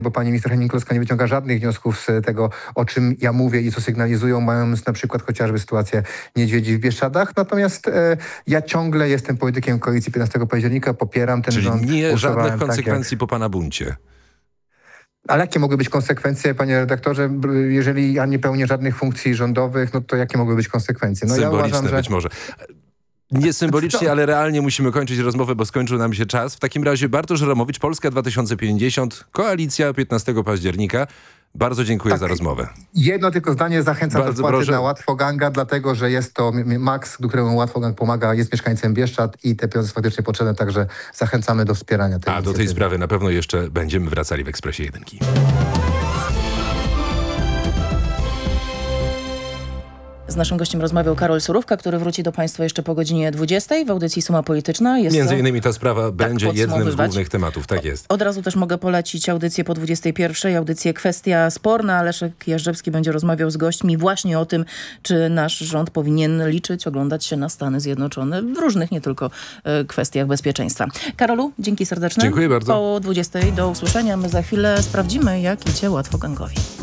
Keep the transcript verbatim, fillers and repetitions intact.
bo pani minister Hennig-Kloska nie wyciąga żadnych wniosków z tego, o czym ja mówię i co sygnalizują, mając na przykład chociażby sytuację niedźwiedzi w Bieszczadach. Natomiast e, ja ciągle jestem politykiem koalicji piętnastego października, popieram ten Czyli rząd. nie żadnych konsekwencji tak jak... po pana buncie. Ale jakie mogły być konsekwencje, panie redaktorze, jeżeli ja nie pełnię żadnych funkcji rządowych, no to jakie mogły być konsekwencje? No Symboliczne ja uważam, że... być może. Nie symbolicznie, ale realnie musimy kończyć rozmowę, bo skończył nam się czas. W takim razie Bartosz Żeromowicz, Polska dwa tysiące pięćdziesiąt, koalicja piętnastego października. Bardzo dziękuję tak, za rozmowę. Jedno tylko zdanie, zachęcam Bardzo do wpłaty proszę. na Łatwoganga, dlatego że jest to Max, któremu Łatwogang pomaga, jest mieszkańcem Bieszczad i te pieniądze są faktycznie potrzebne, także zachęcamy do wspierania tej A do tej sprawy na pewno jeszcze będziemy wracali w Ekspresie Jedynki. Z naszym gościem rozmawiał Karol Surówka, który wróci do Państwa jeszcze po godzinie dwudziestej w audycji Suma Polityczna. Jest Między to... innymi ta sprawa tak, będzie jednym z głównych tematów, tak jest. Od razu też mogę polecić audycję po dwudziestej pierwszej, audycję Kwestia sporna. Leszek Jażdżewski będzie rozmawiał z gośćmi właśnie o tym, czy nasz rząd powinien liczyć, oglądać się na Stany Zjednoczone w różnych, nie tylko y, kwestiach bezpieczeństwa. Karolu, dzięki serdeczne. Dziękuję bardzo. Po dwudziestej do usłyszenia. My za chwilę sprawdzimy, jak idzie Łatwogangowi.